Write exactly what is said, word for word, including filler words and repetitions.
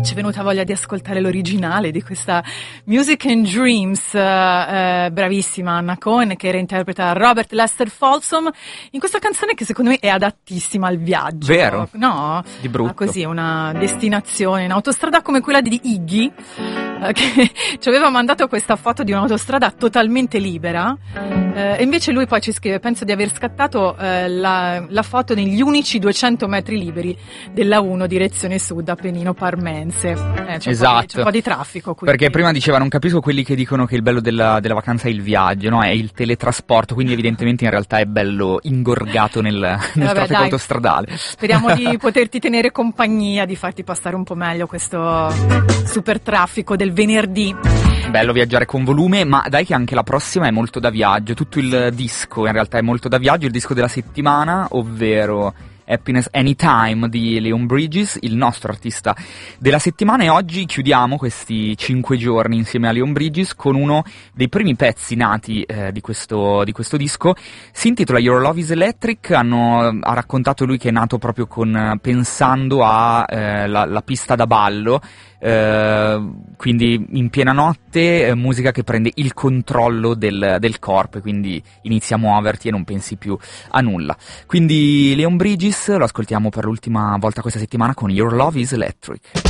ci è venuta voglia di ascoltare l'originale di questa Music and Dreams, eh, bravissima Anna Cohen, che reinterpreta Robert Lester Folsom in questa canzone che secondo me è adattissima al viaggio. Vero? No? Di brutto. Così, una destinazione in autostrada come quella di Iggy, eh, che ci aveva mandato questa foto di un'autostrada totalmente libera, eh, e invece lui poi ci scrive: penso di aver scattato eh, la, la foto negli unici duecento metri liberi della uno direzione sud, Appennino Parmense. Eh, c'è, esatto. un po' di, c'è un po' di traffico qui. Perché prima diceva, non capisco quelli che dicono che il bello della, della vacanza è il viaggio, no? È il teletrasporto, quindi evidentemente in realtà è bello ingorgato nel, nel Vabbè, traffico dai, autostradale. Speriamo di poterti tenere compagnia, di farti passare un po' meglio questo super traffico del venerdì. Bello viaggiare con volume, ma dai che anche la prossima è molto da viaggio. Tutto il disco in realtà è molto da viaggio, il disco della settimana, ovvero Happiness Anytime di Leon Bridges, il nostro artista della settimana, e oggi chiudiamo questi cinque giorni insieme a Leon Bridges con uno dei primi pezzi nati eh, di, questo, di questo disco. Si intitola Your Love is Electric. Hanno, ha raccontato lui che è nato proprio con, pensando a eh, la, la pista da ballo, eh, quindi in piena notte, eh, musica che prende il controllo del, del corpo e quindi inizi a muoverti e non pensi più a nulla. Quindi Leon Bridges lo ascoltiamo per l'ultima volta questa settimana con Your Love is Electric.